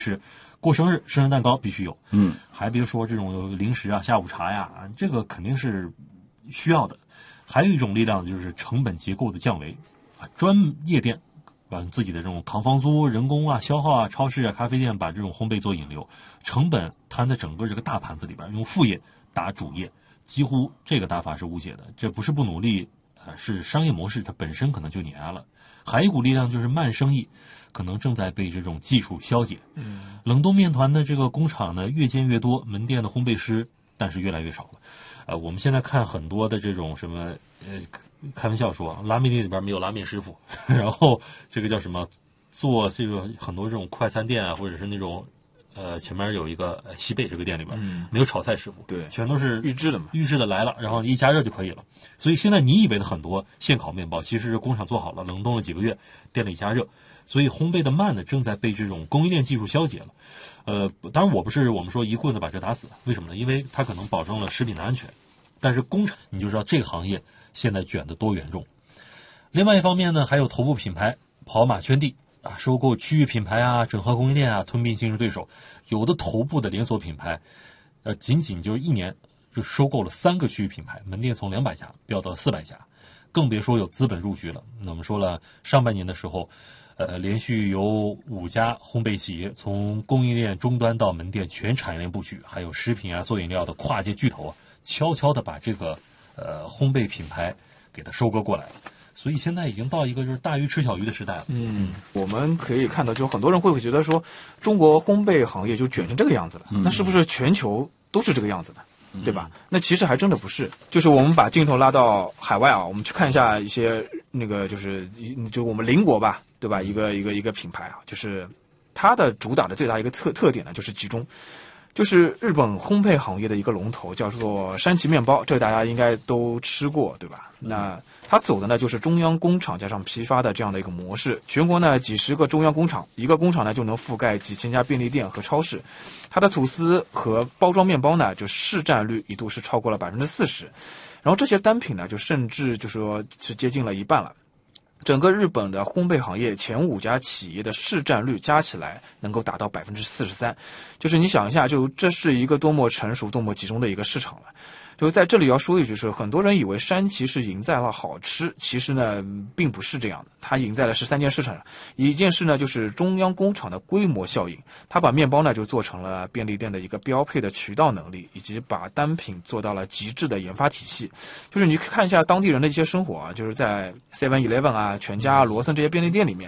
过生日，生日蛋糕必须有，还别说这种零食啊、下午茶呀，这个肯定是需要的。还有一种力量就是成本结构的降维啊，专业店自己的这种扛房租、人工啊、消耗啊，超市啊、咖啡店把这种烘焙做引流，成本摊在整个这个大盘子里边，用副业打主业，几乎这个打法是无解的。这不是不努力，是商业模式它本身可能就碾压了。还有一股力量就是慢生意，可能正在被这种技术消解。冷冻面团的这个工厂呢越建越多，门店的烘焙师但是越来越少了。我们现在看很多的这种什么开玩笑说拉面店里边没有拉面师傅，然后这个叫什么做这个很多这种快餐店啊，或者是那种前面有一个西贝这个店里边没有炒菜师傅， 对， 全都是预制的嘛， 预制的来了，然后一加热就可以了。所以现在你以为的很多现烤面包，其实是工厂做好了，冷冻了几个月，店里加热。所以烘焙的慢呢，正在被这种供应链技术消解了。当然我们说一棍子把这打死，为什么呢？因为它可能保证了食品的安全，但是工厂你就知道这个行业现在卷得多严重。另外一方面呢，还有头部品牌跑马圈地啊，收购区域品牌啊，整合供应链啊，吞并竞争对手。有的头部的连锁品牌，仅仅就是1年就收购了3个区域品牌，门店从200家飙到了400家，更别说有资本入局了。那我们说了，上半年的时候，连续有5家烘焙企业从供应链终端到门店全产业链布局，还有食品啊、做饮料的跨界巨头啊，悄悄的把这个烘焙品牌给它收割过来了。所以现在已经到一个就是大鱼吃小鱼的时代了。 我们可以看到，就很多人会觉得说，中国烘焙行业就卷成这个样子了，那是不是全球都是这个样子的？对吧？那其实还真的不是。就是我们把镜头拉到海外啊，我们去看一下一些那个就我们邻国吧，对吧？一个品牌啊，就是它的主打的最大一个特点呢，就是集中。就是日本烘焙行业的一个龙头，叫做山崎面包，这大家应该都吃过，对吧？那它走的呢就是中央工厂加上批发的这样的一个模式，全国呢几十个中央工厂，一个工厂呢就能覆盖几千家便利店和超市。它的吐司和包装面包呢，就市占率一度是超过了40%，然后这些单品呢，就甚至就说是接近了一半了。整个日本的烘焙行业前5家企业的市占率加起来能够达到43%，就是你想一下，就这是一个多么成熟、多么集中的一个市场了。就在这里要说一句，是很多人以为山崎是赢在了好吃，其实呢并不是这样的，它赢在了13件事上。一件事呢就是中央工厂的规模效应，它把面包呢就做成了便利店的一个标配的渠道能力，以及把单品做到了极致的研发体系。就是你看一下当地人的一些生活啊，就是在 7-Eleven 啊、全家啊、罗森这些便利店里面，